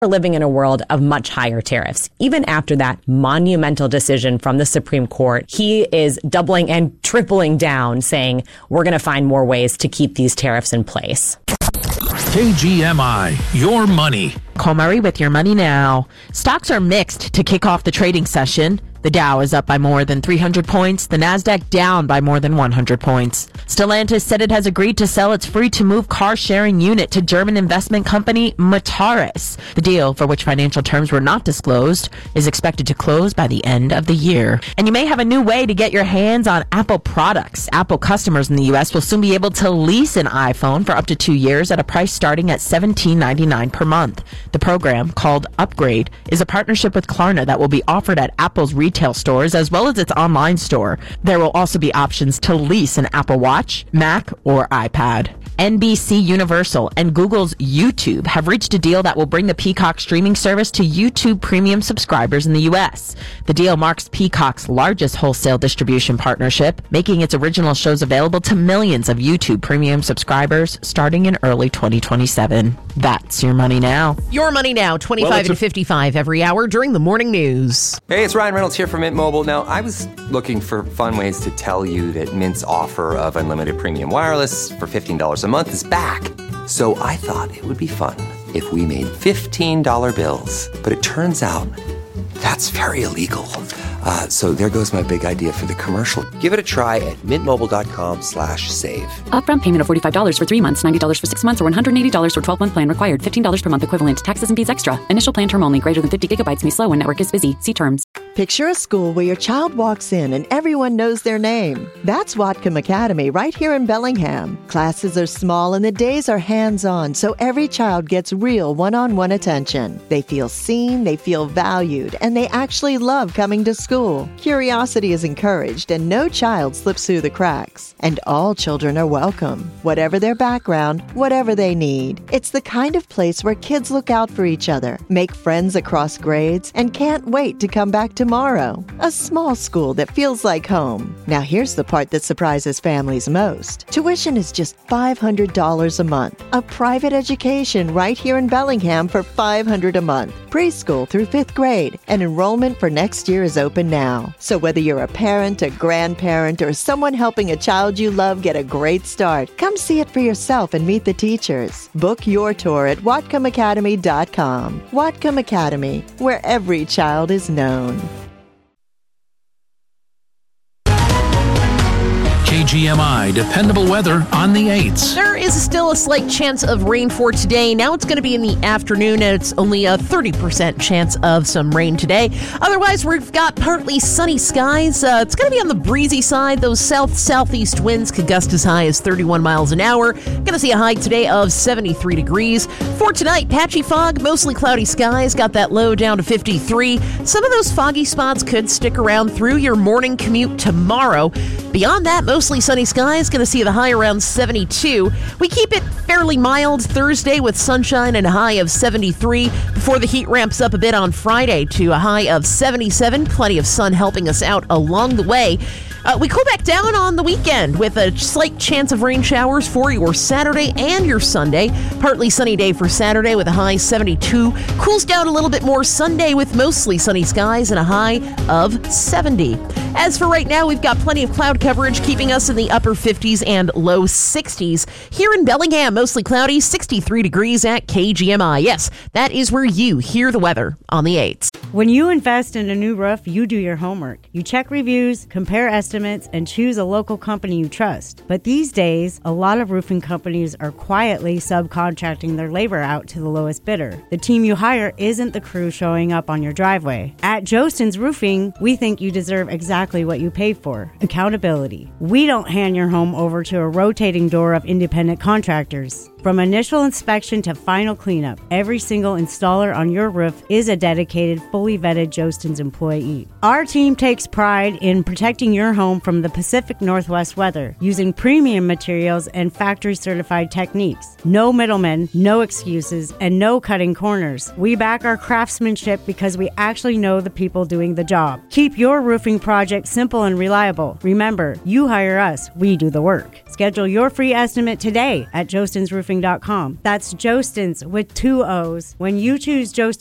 We're living in a world of much higher tariffs. Even after that monumental decision from the Supreme Court, he is doubling and tripling down, saying we're going to find more ways to keep these tariffs in place. KGMI, your money. Cole Murray with your money now. Stocks are mixed to kick off the trading session. The Dow is up by more than 300 points. The Nasdaq down by more than 100 points. Stellantis said it has agreed to sell its free-to-move car-sharing unit to German investment company Mutares. The deal, for which financial terms were not disclosed, is expected to close by the end of the year. And you may have a new way to get your hands on Apple products. Apple customers in the U.S. will soon be able to lease an iPhone for up to 2 years at a price starting at $17.99 per month. The program, called Upgrade, is a partnership with Klarna that will be offered at Apple's retail stores as well as its online store. There will also be options to lease an Apple Watch, Mac, or iPad. NBC Universal and Google's YouTube have reached a deal that will bring the Peacock streaming service to YouTube Premium subscribers in the U.S. The deal marks Peacock's largest wholesale distribution partnership, making its original shows available to millions of YouTube Premium subscribers starting in early 2027. That's your money now. Your money now, 25 and 55 every hour during the morning news. Hey, it's Ryan Reynolds here from Mint Mobile. Now, I was looking for fun ways to tell you that Mint's offer of unlimited premium wireless for $15 a month is back. So I thought it would be fun if we made $15 bills. But it turns out that's very illegal. So there goes my big idea for the commercial. Give it a try at mintmobile.com/save. Upfront payment of $45 for 3 months, $90 for 6 months, or $180 for 12-month plan required. $15 per month equivalent. Taxes and fees extra. Initial plan term only. Greater than 50 gigabytes may slow when network is busy. See terms. Picture a school where your child walks in and everyone knows their name. That's Whatcom Academy right here in Bellingham. Classes are small and the days are hands-on, so every child gets real one-on-one attention. They feel seen, they feel valued, and they actually love coming to school. Curiosity is encouraged and no child slips through the cracks. And all children are welcome, whatever their background, whatever they need. It's the kind of place where kids look out for each other, make friends across grades, and can't wait to come back tomorrow. A small school that feels like home. Now here's the part that surprises families most. Tuition is just $500 a month. A private education right here in Bellingham for $500 a month. Preschool through 5th grade. And enrollment for next year is open now. So whether you're a parent, a grandparent, or someone helping a child you love get a great start, come see it for yourself and meet the teachers. Book your tour at WhatcomAcademy.com. Whatcom Academy, where every child is known. KGMI, dependable weather on the 8s. There is still a slight chance of rain for today. Now it's going to be in the afternoon, and it's only a 30% chance of some rain today. Otherwise, we've got partly sunny skies. It's going to be on the breezy side. Those south-southeast winds could gust as high as 31 miles an hour. Going to see a high today of 73 degrees. For tonight, patchy fog, mostly cloudy skies. Got that low down to 53. Some of those foggy spots could stick around through your morning commute tomorrow. Beyond that, mostly sunny skies. Going to see the high around 72. We keep it fairly mild Thursday with sunshine and a high of 73 before the heat ramps up a bit on Friday to a high of 77. Plenty of sun helping us out along the way. We cool back down on the weekend with a slight chance of rain showers for your Saturday and your Sunday. Partly sunny day for Saturday with a high 72. Cools down a little bit more Sunday with mostly sunny skies and a high of 70. As for right now, we've got plenty of cloud coverage keeping us in the upper 50s and low 60s. Here in Bellingham, mostly cloudy, 63 degrees at KGMI. Yes, that is where you hear the weather on the 8s. When you invest in a new roof, you do your homework. You check reviews, compare estimates, and choose a local company you trust. But these days, a lot of roofing companies are quietly subcontracting their labor out to the lowest bidder. The team you hire isn't the crew showing up on your driveway. At Jostens Roofing, we think you deserve exactly what you pay for: accountability. We don't hand your home over to a rotating door of independent contractors. From initial inspection to final cleanup, every single installer on your roof is a dedicated, fully vetted Jostens employee. Our team takes pride in protecting your home from the Pacific Northwest weather using premium materials and factory-certified techniques. No middlemen, no excuses, and no cutting corners. We back our craftsmanship because we actually know the people doing the job. Keep your roofing project simple and reliable. Remember, you hire us, we do the work. Schedule your free estimate today at jostensroofing.com. JostensRoofing.com. That's Jostens with 2 O's. When you choose Jostens